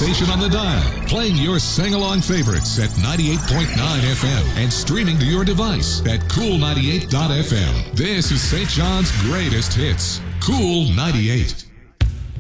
station on the dial, playing your sing-along favorites at 98.9 FM and streaming to your device at Cool98.fm. This is St. John's greatest hits, Cool 98.